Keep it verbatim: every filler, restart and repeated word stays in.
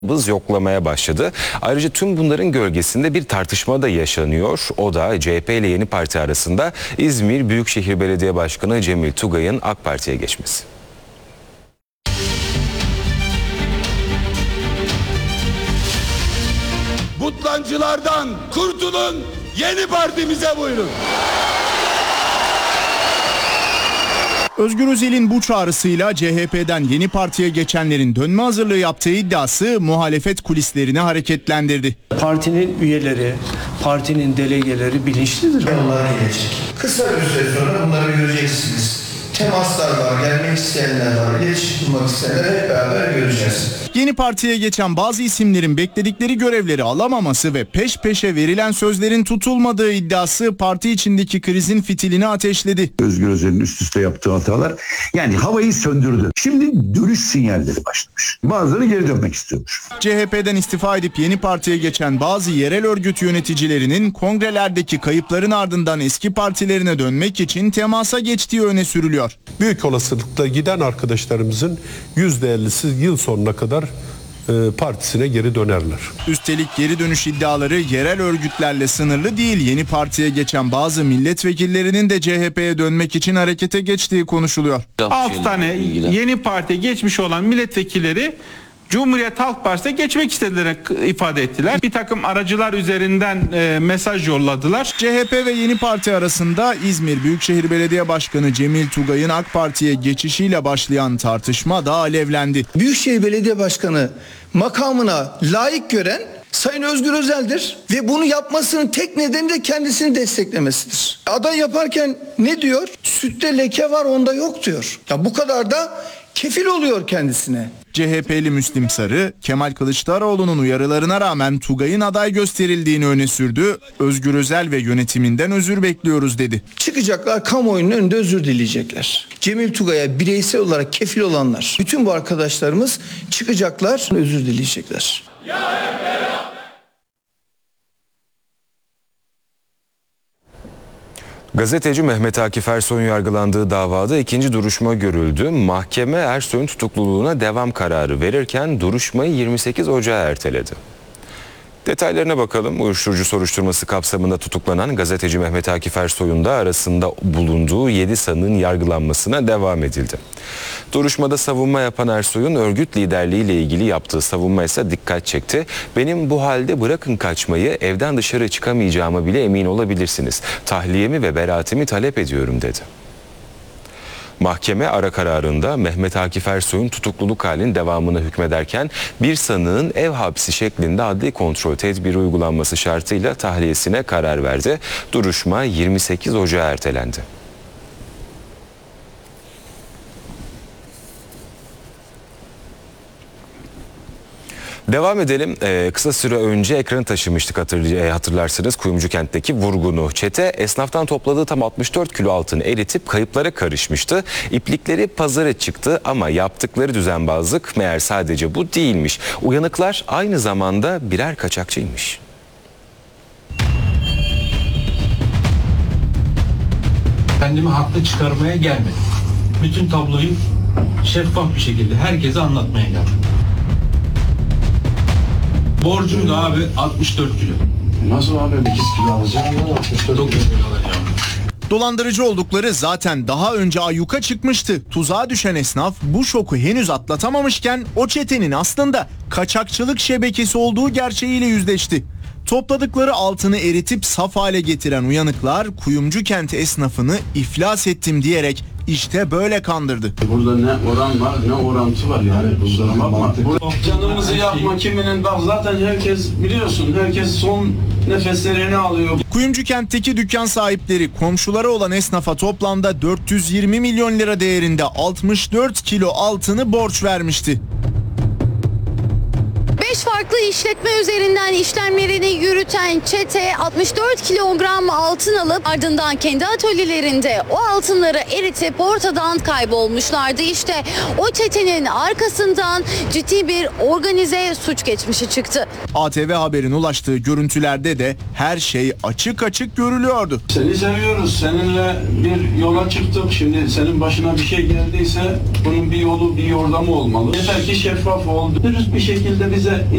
Bız yoklamaya başladı. Ayrıca tüm bunların gölgesinde bir tartışma da yaşanıyor. O da C H P ile Yeni Parti arasında İzmir Büyükşehir Belediye Başkanı Cemil Tugay'ın AK Parti'ye geçmesi. Butlancılardan kurtulun, yeni partimize buyurun. Özgür Özel'in bu çağrısıyla C H P'den Yeni Parti'ye geçenlerin dönme hazırlığı yaptığı iddiası muhalefet kulislerini hareketlendirdi. Partinin üyeleri, partinin delegeleri bilinçlidir. Yollara gelecek. Kısa bir süre sonra bunları göreceksiniz. Temaslar var, gelmek isteyenler var, iletişim kurmak isteyenler hep beraber göreceğiz. Yeni Parti'ye geçen bazı isimlerin bekledikleri görevleri alamaması ve peş peşe verilen sözlerin tutulmadığı iddiası parti içindeki krizin fitilini ateşledi. Özgür Özel'in üst üste yaptığı hatalar yani havayı söndürdü. Şimdi dönüş sinyalleri başlamış. Bazıları geri dönmek istiyormuş. C H P'den istifa edip Yeni Parti'ye geçen bazı yerel örgüt yöneticilerinin kongrelerdeki kayıpların ardından eski partilerine dönmek için temasa geçtiği öne sürülüyor. Büyük olasılıkla giden arkadaşlarımızın yüzde ellisi yıl sonuna kadar e, partisine geri dönerler. Üstelik geri dönüş iddiaları yerel örgütlerle sınırlı değil. Yeni Parti'ye geçen bazı milletvekillerinin de C H P'ye dönmek için harekete geçtiği konuşuluyor. altı tane Yeni Parti'ye geçmiş olan milletvekilleri Cumhuriyet Halk Partisi'ne geçmek istediler ifade ettiler. Bir takım aracılar üzerinden e, mesaj yolladılar. C H P ve Yeni Parti arasında İzmir Büyükşehir Belediye Başkanı Cemil Tugay'ın AK Parti'ye geçişiyle başlayan tartışma da alevlendi. Büyükşehir Belediye Başkanı makamına layık gören Sayın Özgür Özel'dir ve bunu yapmasının tek nedeni de kendisini desteklemesidir. Aday yaparken ne diyor? Sütte leke var, onda yok diyor. Ya bu kadar da kefil oluyor kendisine. C H P'li Müslim Sarı, Kemal Kılıçdaroğlu'nun uyarılarına rağmen Tugay'ın aday gösterildiğini öne sürdü. Özgür Özel ve yönetiminden özür bekliyoruz dedi. Çıkacaklar, kamuoyunun önünde özür dileyecekler. Cemil Tugay'a bireysel olarak kefil olanlar, bütün bu arkadaşlarımız çıkacaklar, özür dileyecekler. Gazeteci Mehmet Akif Ersoy'un yargılandığı davada ikinci duruşma görüldü. Mahkeme Ersoy'un tutukluluğuna devam kararı verirken duruşmayı yirmi sekiz Ocağı erteledi. Detaylarına bakalım. Uyuşturucu soruşturması kapsamında tutuklanan gazeteci Mehmet Akif Ersoy'un da arasında bulunduğu yedi sanığın yargılanmasına devam edildi. Duruşmada savunma yapan Ersoy'un örgüt liderliğiyle ilgili yaptığı savunma ise dikkat çekti. Benim bu halde bırakın kaçmayı, evden dışarı çıkamayacağıma bile emin olabilirsiniz. Tahliyemi ve beraatimi talep ediyorum dedi. Mahkeme ara kararında Mehmet Akif Ersoy'un tutukluluk halinin devamına hükmederken bir sanığın ev hapsi şeklinde adli kontrol tedbiri uygulanması şartıyla tahliyesine karar verdi. Duruşma yirmi sekiz Ocağı ertelendi. Devam edelim. Ee, kısa süre önce ekranı taşımıştık hatırlarsınız Kuyumcukent'teki vurgunu. Çete esnaftan topladığı tam altmış dört kilo altını eritip kayıplara karışmıştı. İplikleri pazara çıktı ama yaptıkları düzenbazlık meğer sadece bu değilmiş. Uyanıklar aynı zamanda birer kaçakçıymış. Kendimi haklı çıkarmaya gelmedim. Bütün tabloyu şeffaf bir şekilde herkese anlatmaya geldim. Borcum da abi altmış dört kilo. Nasıl abi sekiz kilo alacağım? dokuz kilo alacağım. Dolandırıcı oldukları zaten daha önce ayyuka çıkmıştı. Tuzağa düşen esnaf bu şoku henüz atlatamamışken o çetenin aslında kaçakçılık şebekesi olduğu gerçeğiyle yüzleşti. Topladıkları altını eritip saf hale getiren uyanıklar Kuyumcukent esnafını iflas ettim diyerek işte böyle kandırdı. Burada ne oran var ne orantı var yani. Canımızı yakma kiminin, bak zaten herkes biliyorsun, herkes son nefeslerini alıyor. Kuyumcukent'teki dükkan sahipleri komşuları olan esnafa toplamda dört yüz yirmi milyon lira değerinde altmış dört kilo altını borç vermişti. Beş farklı farklı işletme üzerinden işlemlerini yürüten çete altmış dört kilogram altın alıp ardından kendi atölyelerinde o altınları eritip ortadan kaybolmuşlardı. İşte o çetenin arkasından ciddi bir organize suç geçmişi çıktı. A T V Haber'in ulaştığı görüntülerde de her şey açık açık görülüyordu. Seni seviyoruz. Seninle bir yola çıktık. Şimdi senin başına bir şey geldiyse bunun bir yolu, bir yordamı olmalı. Yeter ki şeffaf ol. Dürüst bir şekilde bize